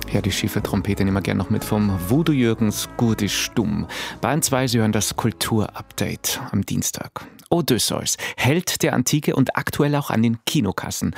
Ja, die schiefe Trompete nehmen wir gerne noch mit vom Voodoo Jürgens Gut ist stumm. Bayern 2, Sie hören das Kulturupdate am Dienstag. Odysseus, Held der Antike und aktuell auch an den Kinokassen.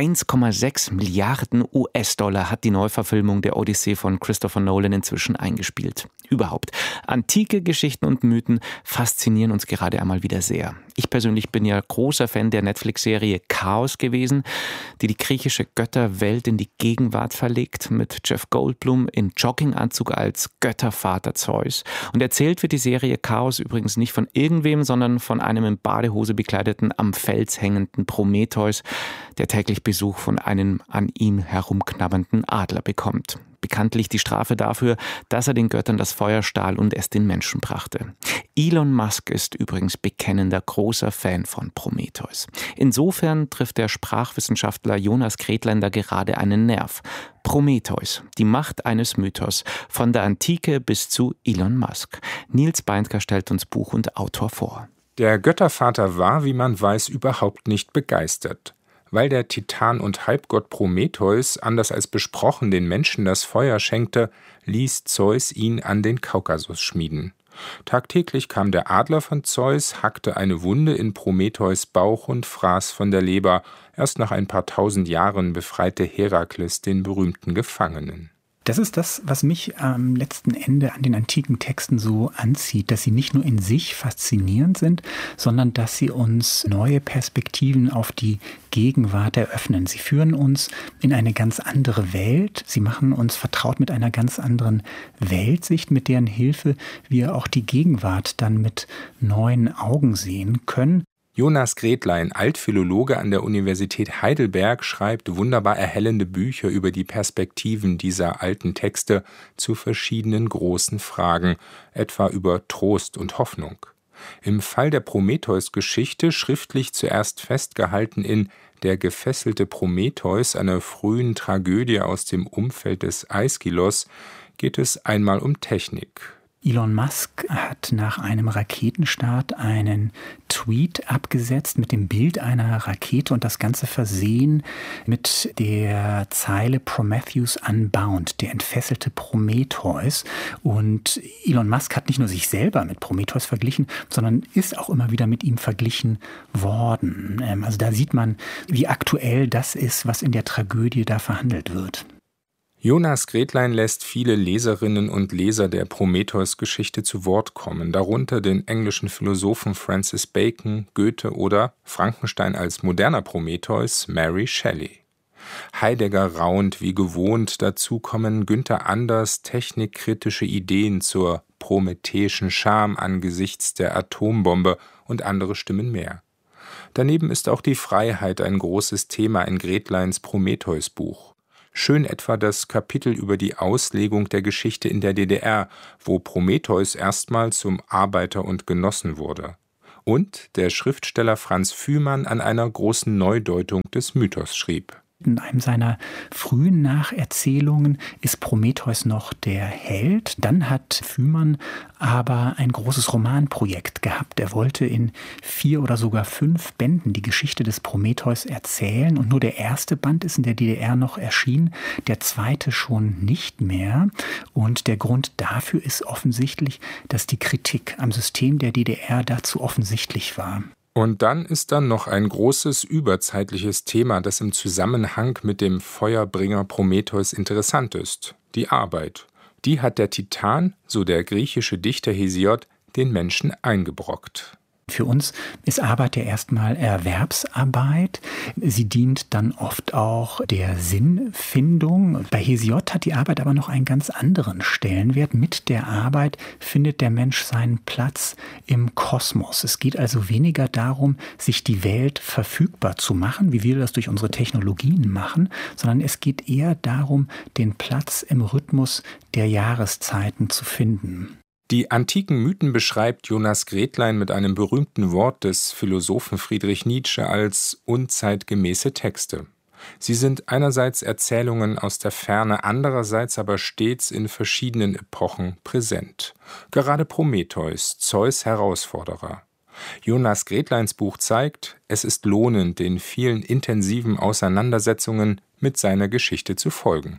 1,6 Milliarden US-Dollar hat die Neuverfilmung der Odyssee von Christopher Nolan inzwischen eingespielt. Überhaupt, antike Geschichten und Mythen faszinieren uns gerade einmal wieder sehr. Ich persönlich bin ja großer Fan der Netflix-Serie Chaos gewesen, die die griechische Götterwelt in die Gegenwart verlegt, mit Jeff Goldblum in Jogginganzug als Göttervater Zeus. Und erzählt wird die Serie Chaos übrigens nicht von irgendwem, sondern von einem in Badehose bekleideten, am Fels hängenden Prometheus, der täglich Besuch von einem an ihm herumknabbernden Adler bekommt. Bekanntlich die Strafe dafür, dass er den Göttern das Feuer stahl und es den Menschen brachte. Elon Musk ist übrigens bekennender großer Fan von Prometheus. Insofern trifft der Sprachwissenschaftler Jonas Gretlein da gerade einen Nerv. Prometheus, die Macht eines Mythos, von der Antike bis zu Elon Musk. Nils Beindker stellt uns Buch und Autor vor. Der Göttervater war, wie man weiß, überhaupt nicht begeistert. Weil der Titan und Halbgott Prometheus, anders als besprochen, den Menschen das Feuer schenkte, ließ Zeus ihn an den Kaukasus schmieden. Tagtäglich kam der Adler von Zeus, hackte eine Wunde in Prometheus' Bauch und fraß von der Leber. Erst nach ein paar tausend Jahren befreite Herakles den berühmten Gefangenen. Das ist das, was mich am letzten Ende an den antiken Texten so anzieht, dass sie nicht nur in sich faszinierend sind, sondern dass sie uns neue Perspektiven auf die Gegenwart eröffnen. Sie führen uns in eine ganz andere Welt. Sie machen uns vertraut mit einer ganz anderen Weltsicht, mit deren Hilfe wir auch die Gegenwart dann mit neuen Augen sehen können. Jonas Gretlein, Altphilologe an der Universität Heidelberg, schreibt wunderbar erhellende Bücher über die Perspektiven dieser alten Texte zu verschiedenen großen Fragen, etwa über Trost und Hoffnung. Im Fall der Prometheus-Geschichte, schriftlich zuerst festgehalten in Der gefesselte Prometheus, einer frühen Tragödie aus dem Umfeld des Aeschylos, geht es einmal um Technik. Elon Musk hat nach einem Raketenstart einen Tweet abgesetzt mit dem Bild einer Rakete und das Ganze versehen mit der Zeile Prometheus Unbound, der entfesselte Prometheus. Und Elon Musk hat nicht nur sich selber mit Prometheus verglichen, sondern ist auch immer wieder mit ihm verglichen worden. Also da sieht man, wie aktuell das ist, was in der Tragödie da verhandelt wird. Jonas Gretlein lässt viele Leserinnen und Leser der Prometheus-Geschichte zu Wort kommen, darunter den englischen Philosophen Francis Bacon, Goethe oder Frankenstein als moderner Prometheus Mary Shelley. Heidegger raunt wie gewohnt, dazu kommen Günther Anders technikkritische Ideen zur prometheischen Scham angesichts der Atombombe und andere Stimmen mehr. Daneben ist auch die Freiheit ein großes Thema in Gretleins Prometheus-Buch. Schön etwa das Kapitel über die Auslegung der Geschichte in der DDR, wo Prometheus erstmals zum Arbeiter und Genossen wurde. Und der Schriftsteller Franz Fühmann an einer großen Neudeutung des Mythos schrieb. In einem seiner frühen Nacherzählungen ist Prometheus noch der Held. Dann hat Fühmann aber ein großes Romanprojekt gehabt. Er wollte in 4 oder sogar 5 Bänden die Geschichte des Prometheus erzählen. Und nur der erste Band ist in der DDR noch erschienen, der zweite schon nicht mehr. Und der Grund dafür ist offensichtlich, dass die Kritik am System der DDR dazu offensichtlich war. Und dann ist da noch ein großes überzeitliches Thema, das im Zusammenhang mit dem Feuerbringer Prometheus interessant ist: die Arbeit. Die hat der Titan, so der griechische Dichter Hesiod, den Menschen eingebrockt. Für uns ist Arbeit ja erstmal Erwerbsarbeit. Sie dient dann oft auch der Sinnfindung. Bei Hesiod hat die Arbeit aber noch einen ganz anderen Stellenwert. Mit der Arbeit findet der Mensch seinen Platz im Kosmos. Es geht also weniger darum, sich die Welt verfügbar zu machen, wie wir das durch unsere Technologien machen, sondern es geht eher darum, den Platz im Rhythmus der Jahreszeiten zu finden. Die antiken Mythen beschreibt Jonas Gretlein mit einem berühmten Wort des Philosophen Friedrich Nietzsche als unzeitgemäße Texte. Sie sind einerseits Erzählungen aus der Ferne, andererseits aber stets in verschiedenen Epochen präsent. Gerade Prometheus, Zeus' Herausforderer. Jonas Gretleins Buch zeigt, es ist lohnend, den vielen intensiven Auseinandersetzungen mit seiner Geschichte zu folgen.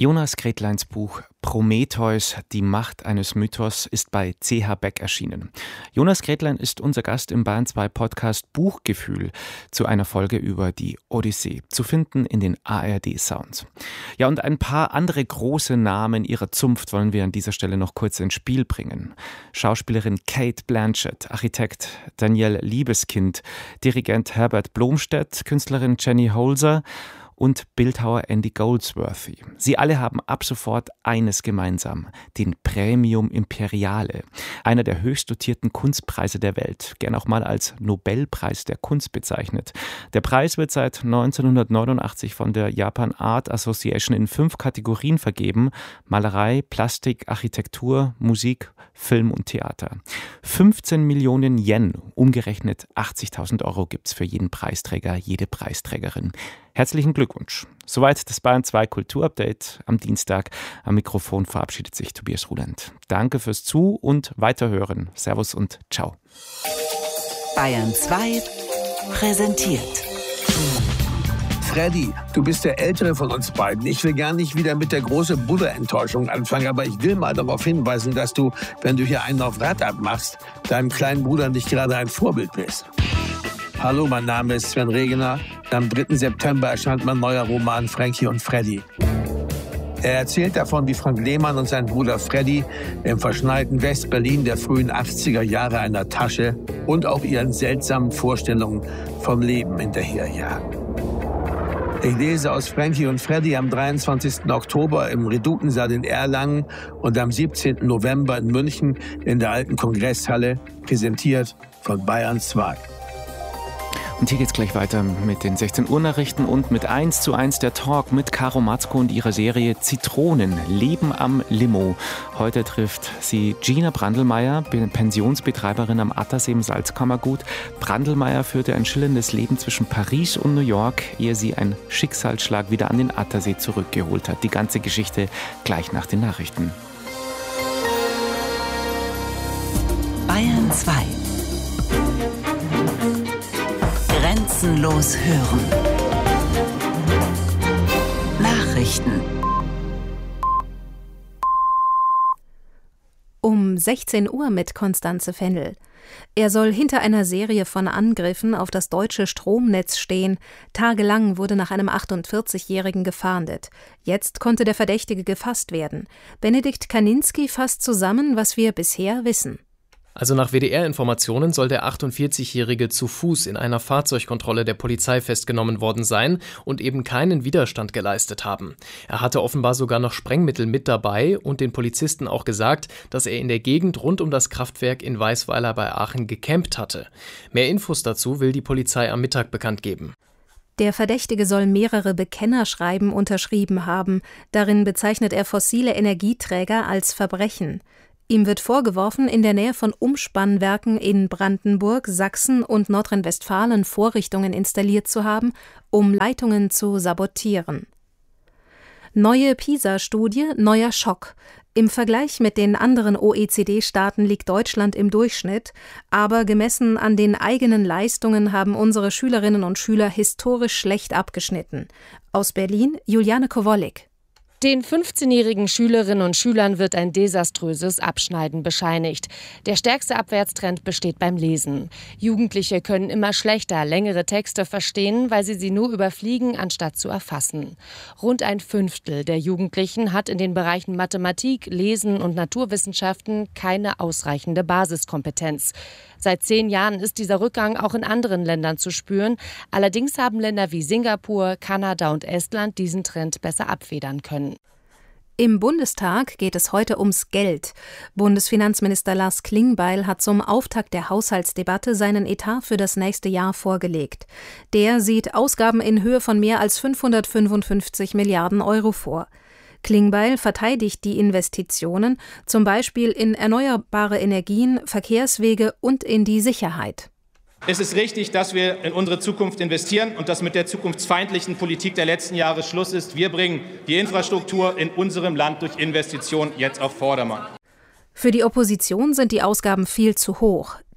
Jonas Gretleins Buch Prometheus, die Macht eines Mythos ist bei CH Beck erschienen. Jonas Gretlein ist unser Gast im Bayern 2 Podcast Buchgefühl zu einer Folge über die Odyssee, zu finden in den ARD Sounds. Ja, und ein paar andere große Namen ihrer Zunft wollen wir an dieser Stelle noch kurz ins Spiel bringen. Schauspielerin Cate Blanchett, Architekt Daniel Liebeskind, Dirigent Herbert Blomstedt, Künstlerin Jenny Holzer und Bildhauer Andy Goldsworthy. Sie alle haben ab sofort eines gemeinsam, den Premium Imperiale, einer der höchst dotierten Kunstpreise der Welt, gern auch mal als Nobelpreis der Kunst bezeichnet. Der Preis wird seit 1989 von der Japan Art Association in 5 Kategorien vergeben: Malerei, Plastik, Architektur, Musik, Film und Theater. 15 Millionen Yen, umgerechnet 80.000 Euro, gibt's für jeden Preisträger, jede Preisträgerin. Herzlichen Glückwunsch. Soweit das Bayern 2 Kulturupdate am Dienstag. Am Mikrofon verabschiedet sich Tobias Ruland. Danke fürs Zu- und Weiterhören. Servus und ciao. Bayern 2 präsentiert. Freddy, du bist der Ältere von uns beiden. Ich will gar nicht wieder mit der großen Buddha-Enttäuschung anfangen, aber ich will mal darauf hinweisen, dass du, wenn du hier einen auf Rad abmachst, deinem kleinen Bruder nicht gerade ein Vorbild bist. Hallo, mein Name ist Sven Regener. Am 3. September erscheint mein neuer Roman Frankie und Freddy. Er erzählt davon, wie Frank Lehmann und sein Bruder Freddy im verschneiten West-Berlin der frühen 80er Jahre einer Tasche und auch ihren seltsamen Vorstellungen vom Leben hinterherjagen. Ich lese aus Frankie und Freddy am 23. Oktober im Redutensaal in Erlangen und am 17. November in München in der Alten Kongresshalle, präsentiert von Bayern 2. Und hier geht's gleich weiter mit den 16 Uhr Nachrichten und mit 1:1 der Talk mit Caro Matzko und ihrer Serie Zitronen, Leben am Limo. Heute trifft sie Gina Brandlmeier, Pensionsbetreiberin am Attersee im Salzkammergut. Brandlmeier führte ein schillerndes Leben zwischen Paris und New York, ehe sie einen Schicksalsschlag wieder an den Attersee zurückgeholt hat. Die ganze Geschichte gleich nach den Nachrichten. Bayern 2. Grenzenlos hören. Nachrichten. Um 16 Uhr mit Constanze Fendel. Er soll hinter einer Serie von Angriffen auf das deutsche Stromnetz stehen. Tagelang wurde nach einem 48-Jährigen gefahndet. Jetzt konnte der Verdächtige gefasst werden. Benedikt Kaninski fasst zusammen, was wir bisher wissen. Also nach WDR-Informationen soll der 48-Jährige zu Fuß in einer Fahrzeugkontrolle der Polizei festgenommen worden sein und eben keinen Widerstand geleistet haben. Er hatte offenbar sogar noch Sprengmittel mit dabei und den Polizisten auch gesagt, dass er in der Gegend rund um das Kraftwerk in Weißweiler bei Aachen gecampt hatte. Mehr Infos dazu will die Polizei am Mittag bekannt geben. Der Verdächtige soll mehrere Bekennerschreiben unterschrieben haben. Darin bezeichnet er fossile Energieträger als Verbrechen. Ihm wird vorgeworfen, in der Nähe von Umspannwerken in Brandenburg, Sachsen und Nordrhein-Westfalen Vorrichtungen installiert zu haben, um Leitungen zu sabotieren. Neue PISA-Studie, neuer Schock. Im Vergleich mit den anderen OECD-Staaten liegt Deutschland im Durchschnitt, aber gemessen an den eigenen Leistungen haben unsere Schülerinnen und Schüler historisch schlecht abgeschnitten. Aus Berlin, Juliane Kowolik. Den 15-jährigen Schülerinnen und Schülern wird ein desaströses Abschneiden bescheinigt. Der stärkste Abwärtstrend besteht beim Lesen. Jugendliche können immer schlechter längere Texte verstehen, weil sie nur überfliegen, anstatt zu erfassen. Rund ein Fünftel der Jugendlichen hat in den Bereichen Mathematik, Lesen und Naturwissenschaften keine ausreichende Basiskompetenz. Seit 10 Jahren ist dieser Rückgang auch in anderen Ländern zu spüren. Allerdings haben Länder wie Singapur, Kanada und Estland diesen Trend besser abfedern können. Im Bundestag geht es heute ums Geld. Bundesfinanzminister Lars Klingbeil hat zum Auftakt der Haushaltsdebatte seinen Etat für das nächste Jahr vorgelegt. Der sieht Ausgaben in Höhe von mehr als 555 Milliarden Euro vor. Klingbeil verteidigt die Investitionen, zum Beispiel in erneuerbare Energien, Verkehrswege und in die Sicherheit. Es ist richtig, dass wir in unsere Zukunft investieren und dass mit der zukunftsfeindlichen Politik der letzten Jahre Schluss ist. Wir bringen die Infrastruktur in unserem Land durch Investitionen jetzt auf Vordermann. Für die Opposition sind die Ausgaben viel zu hoch.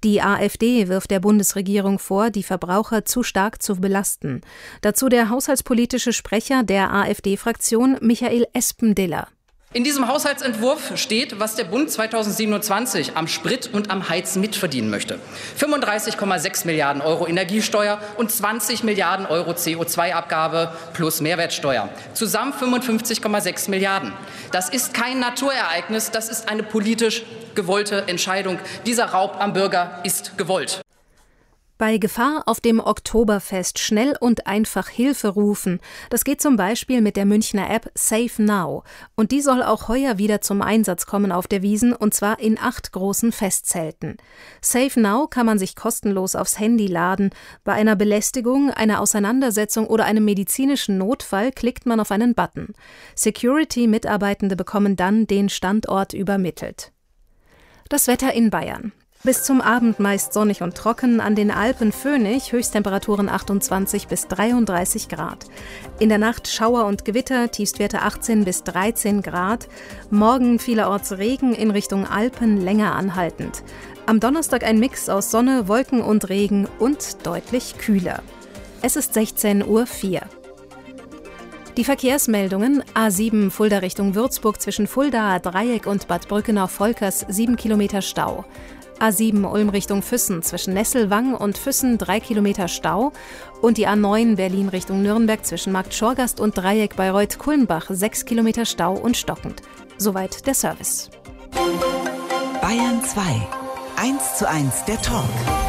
Die AfD wirft der Bundesregierung vor, die Verbraucher zu stark zu belasten. Dazu der haushaltspolitische Sprecher der AfD-Fraktion Michael Espendiller. In diesem Haushaltsentwurf steht, was der Bund 2027 am Sprit und am Heizen mitverdienen möchte. 35,6 Milliarden Euro Energiesteuer und 20 Milliarden Euro CO2-Abgabe plus Mehrwertsteuer. Zusammen 55,6 Milliarden. Das ist kein Naturereignis, das ist eine politisch gewollte Entscheidung. Dieser Raub am Bürger ist gewollt. Bei Gefahr auf dem Oktoberfest schnell und einfach Hilfe rufen. Das geht zum Beispiel mit der Münchner App Safe Now. Und die soll auch heuer wieder zum Einsatz kommen auf der Wiesn, und zwar in 8 großen Festzelten. Safe Now kann man sich kostenlos aufs Handy laden. Bei einer Belästigung, einer Auseinandersetzung oder einem medizinischen Notfall klickt man auf einen Button. Security-Mitarbeitende bekommen dann den Standort übermittelt. Das Wetter in Bayern. Bis zum Abend meist sonnig und trocken, an den Alpen föhnig, Höchsttemperaturen 28 bis 33 Grad. In der Nacht Schauer und Gewitter, Tiefstwerte 18 bis 13 Grad. Morgen vielerorts Regen, in Richtung Alpen länger anhaltend. Am Donnerstag ein Mix aus Sonne, Wolken und Regen und deutlich kühler. Es ist 16:04 Uhr. Die Verkehrsmeldungen: A7 Fulda Richtung Würzburg zwischen Fuldaer Dreieck und Bad Brückenau-Volkers 7 Kilometer Stau. A7 Ulm Richtung Füssen zwischen Nesselwang und Füssen 3 Kilometer Stau und die A9 Berlin Richtung Nürnberg zwischen Markt Schorgast und Dreieck Bayreuth-Kulmbach 6 Kilometer Stau und stockend. Soweit der Service. Bayern 2. 1:1 der Talk.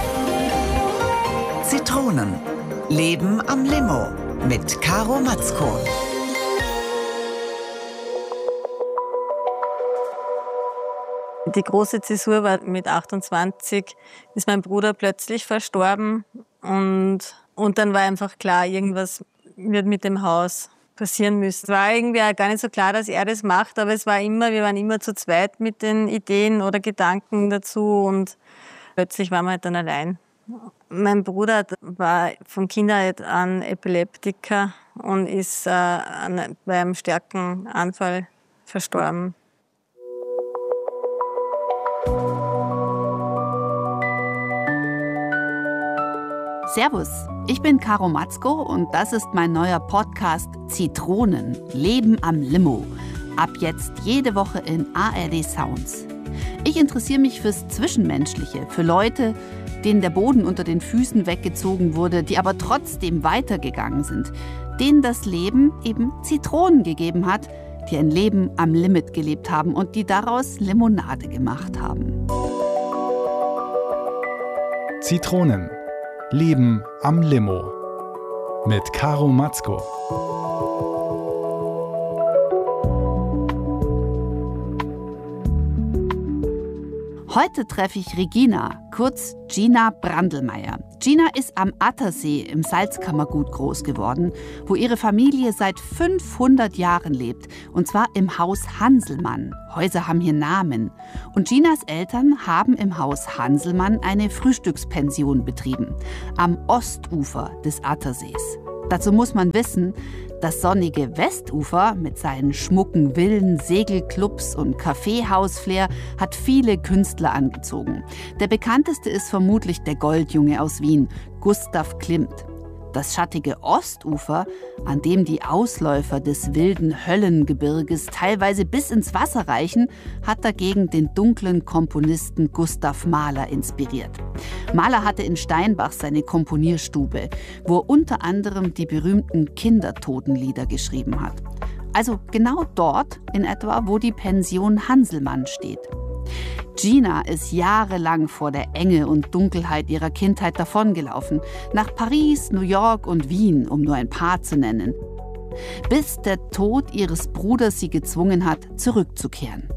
Zitronen. Leben am Limo mit Caro Matzko. Die große Zäsur war mit 28, ist mein Bruder plötzlich verstorben und dann war einfach klar, irgendwas wird mit dem Haus passieren müssen. Es war irgendwie auch gar nicht so klar, dass er das macht, aber wir waren immer zu zweit mit den Ideen oder Gedanken dazu und plötzlich waren wir halt dann allein. Mein Bruder war von Kindheit an Epileptiker und ist bei einem starken Anfall verstorben. Servus, ich bin Caro Matzko und das ist mein neuer Podcast Zitronen, Leben am Limo. Ab jetzt jede Woche in ARD Sounds. Ich interessiere mich fürs Zwischenmenschliche, für Leute, denen der Boden unter den Füßen weggezogen wurde, die aber trotzdem weitergegangen sind, denen das Leben eben Zitronen gegeben hat, die ein Leben am Limit gelebt haben und die daraus Limonade gemacht haben. Zitronen. Leben am Limo mit Caro Matzko. Heute treffe ich Regina, kurz Gina Brandlmeier. Gina ist am Attersee im Salzkammergut groß geworden, wo ihre Familie seit 500 Jahren lebt. Und zwar im Haus Hanselmann. Häuser haben hier Namen. Und Ginas Eltern haben im Haus Hanselmann eine Frühstückspension betrieben. Am Ostufer des Attersees. Dazu muss man wissen, das sonnige Westufer mit seinen schmucken Villen, Segelclubs und Kaffeehausflair hat viele Künstler angezogen. Der bekannteste ist vermutlich der Goldjunge aus Wien, Gustav Klimt. Das schattige Ostufer, an dem die Ausläufer des wilden Höllengebirges teilweise bis ins Wasser reichen, hat dagegen den dunklen Komponisten Gustav Mahler inspiriert. Mahler hatte in Steinbach seine Komponierstube, wo er unter anderem die berühmten Kindertotenlieder geschrieben hat. Also genau dort in etwa, wo die Pension Hanselmann steht. Gina ist jahrelang vor der Enge und Dunkelheit ihrer Kindheit davongelaufen. Nach Paris, New York und Wien, um nur ein paar zu nennen. Bis der Tod ihres Bruders sie gezwungen hat, zurückzukehren.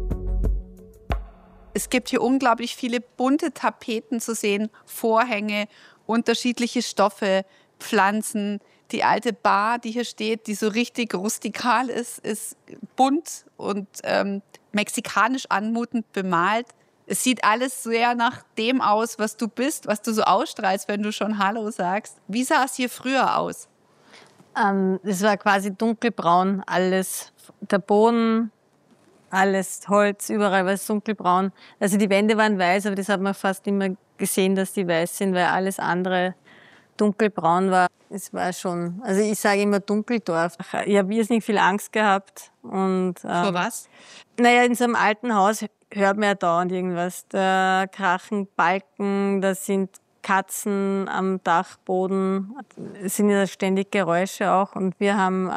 Es gibt hier unglaublich viele bunte Tapeten zu sehen, Vorhänge, unterschiedliche Stoffe, Pflanzen. Die alte Bar, die hier steht, die so richtig rustikal ist bunt und mexikanisch anmutend bemalt. Es sieht alles sehr nach dem aus, was du bist, was du so ausstrahlst, wenn du schon Hallo sagst. Wie sah es hier früher aus? Es war quasi dunkelbraun alles. Der Boden alles Holz, überall war es dunkelbraun. Also die Wände waren weiß, aber das hat man fast immer gesehen, dass die weiß sind, weil alles andere dunkelbraun war. Es war schon, also ich sage immer Dunkeldorf. Ich habe irrsinnig viel Angst gehabt. Und, vor was? Naja, in so einem alten Haus hört man ja dauernd irgendwas. Da krachen Balken, da sind Katzen am Dachboden. Es sind ja ständig Geräusche auch. Und wir haben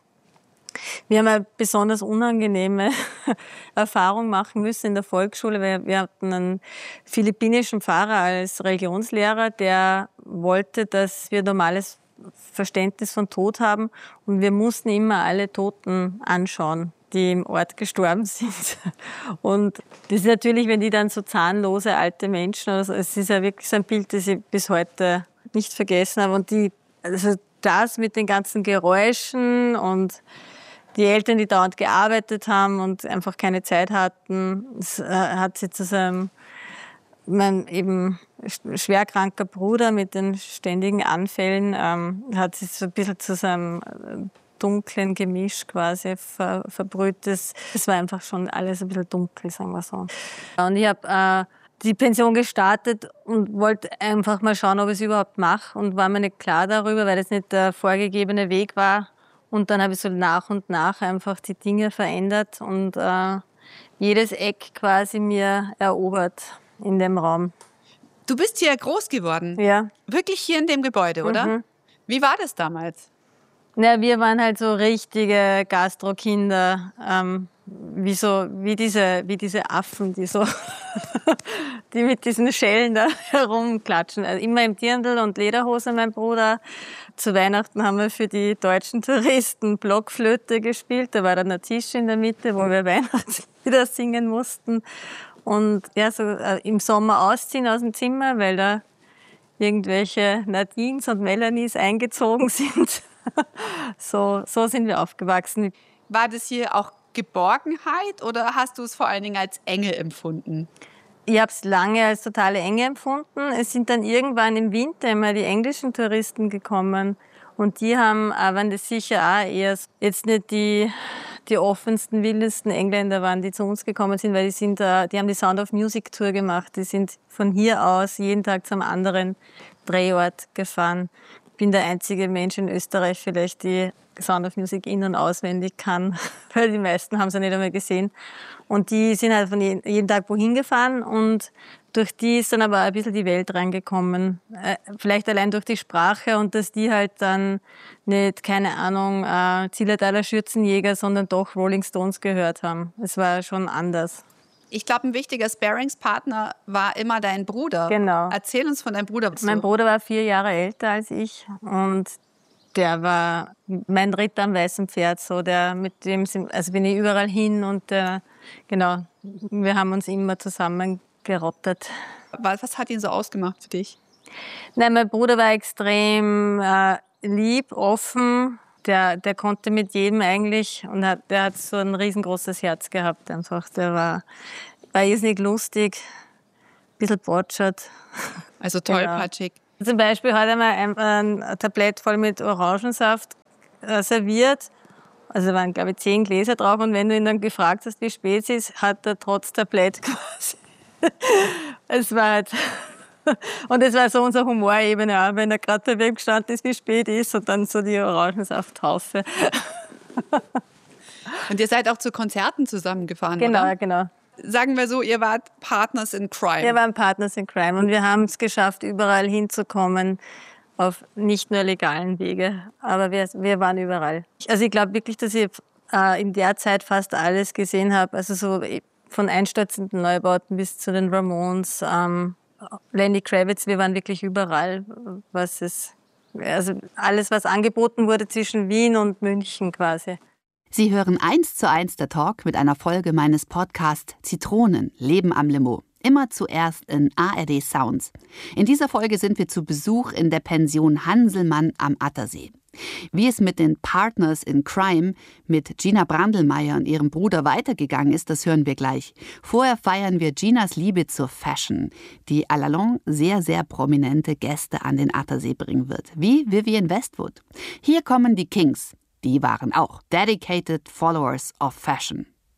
eine besonders unangenehme Erfahrung machen müssen in der Volksschule, weil wir hatten einen philippinischen Pfarrer als Religionslehrer, der wollte, dass wir normales Verständnis von Tod haben und wir mussten immer alle Toten anschauen, die im Ort gestorben sind. Und das ist natürlich, wenn die dann so zahnlose alte Menschen oder so, es ist ja wirklich so ein Bild, das ich bis heute nicht vergessen habe. Und also das mit den ganzen Geräuschen und die Eltern, die dauernd gearbeitet haben und einfach keine Zeit hatten, das hat sie zu seinem, mein eben schwerkranker Bruder mit den ständigen Anfällen, hat sich so ein bisschen zu seinem dunklen Gemisch quasi verbrüht. Das war einfach schon alles ein bisschen dunkel, sagen wir so. Und ich habe die Pension gestartet und wollte einfach mal schauen, ob ich es überhaupt mache und war mir nicht klar darüber, weil das nicht der vorgegebene Weg war. Und dann habe ich so nach und nach einfach die Dinge verändert und jedes Eck quasi mir erobert in dem Raum. Du bist hier groß geworden? Ja. Wirklich hier in dem Gebäude, oder? Mhm. Wie war das damals? Ja, wir waren halt so richtige Gastrokinder, wie diese Affen, die mit diesen Schellen da herumklatschen. Also immer im Dirndl und Lederhose, mein Bruder. Zu Weihnachten haben wir für die deutschen Touristen Blockflöte gespielt. Da war dann ein Tisch in der Mitte, wo wir Weihnachtslieder singen mussten. Und ja, so im Sommer ausziehen aus dem Zimmer, weil da irgendwelche Nadines und Melanies eingezogen sind. So sind wir aufgewachsen. War das hier auch Geborgenheit oder hast du es vor allen Dingen als Enge empfunden? Ich habe es lange als totale Enge empfunden. Es sind dann irgendwann im Winter immer die englischen Touristen gekommen und die waren das sicher auch eher jetzt nicht die offensten, wildesten Engländer waren, die zu uns gekommen sind, weil die haben die Sound of Music Tour gemacht. Die sind von hier aus jeden Tag zum anderen Drehort gefahren. Ich bin der einzige Mensch in Österreich vielleicht, die Sound of Music in- und auswendig kann, weil die meisten haben es ja nicht einmal gesehen. Und die sind halt von jeden Tag wohin gefahren und durch die ist dann aber ein bisschen die Welt reingekommen. Vielleicht allein durch die Sprache und dass die halt dann nicht, keine Ahnung, Zillertaler Schürzenjäger, sondern doch Rolling Stones gehört haben. Es war schon anders. Ich glaube, ein wichtiger Sparringspartner war immer dein Bruder. Genau. Erzähl uns von deinem Bruder. Mein Bruder war 4 Jahre älter als ich und der war mein Ritter am weißen Pferd. So, mit dem bin ich überall hin und genau, wir haben uns immer zusammen gerottet. Was hat ihn so ausgemacht für dich? Nein, mein Bruder war extrem lieb, offen. Der konnte mit jedem eigentlich und der hat so ein riesengroßes Herz gehabt einfach. Der war irrsinnig lustig, ein bisschen botschert. Also tollpatschig. Genau. Zum Beispiel hat er mal ein Tablett voll mit Orangensaft serviert. Also da waren, glaube ich, 10 Gläser drauf. Und wenn du ihn dann gefragt hast, wie spät es ist, hat er trotz Tablett quasi. Es war halt... Und das war so unsere Humorebene, auch wenn er gerade bei wem gestanden ist, wie spät ist und dann so die Orangensafttaufe. Und ihr seid auch zu Konzerten zusammengefahren, genau, oder? Genau. Sagen wir so, ihr wart Partners in Crime. Wir waren Partners in Crime und wir haben es geschafft, überall hinzukommen, auf nicht nur legalen Wege, aber wir waren überall. Also ich glaube wirklich, dass ich in der Zeit fast alles gesehen habe, also so von einstürzenden Neubauten bis zu den Ramones, Lenny Kravitz, wir waren wirklich überall, also alles, was angeboten wurde zwischen Wien und München quasi. Sie hören 1:1 der Talk mit einer Folge meines Podcasts Zitronen, Leben am Limo. Immer zuerst in ARD Sounds. In dieser Folge sind wir zu Besuch in der Pension Hanselmann am Attersee. Wie es mit den Partners in Crime, mit Gina Brandlmeier und ihrem Bruder weitergegangen ist, das hören wir gleich. Vorher feiern wir Ginas Liebe zur Fashion, die à la longue sehr, sehr prominente Gäste an den Attersee bringen wird. Wie Vivienne Westwood. Hier kommen die Kings. Die waren auch dedicated followers of fashion.